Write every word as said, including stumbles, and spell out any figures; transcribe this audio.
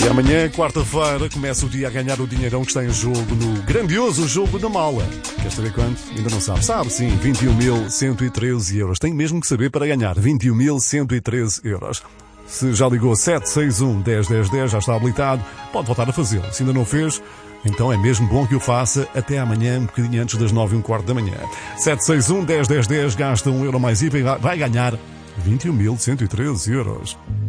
E amanhã, quarta-feira, começa o dia a ganhar o dinheirão que está em jogo no grandioso jogo da mala. Quer saber quanto? Ainda não sabe. Sabe, sim, vinte e um mil cento e treze euros. Tem mesmo que saber para ganhar vinte e um mil cento e treze euros. Se já ligou sete seis um, um zero um zero dez, já está habilitado, pode voltar a fazê-lo. Se ainda não fez, então é mesmo bom que o faça até amanhã, um bocadinho antes das nove e um quarto da manhã. sete seis um, um zero um zero dez, gasta um euro mais I V A e vai ganhar vinte e um mil cento e treze euros.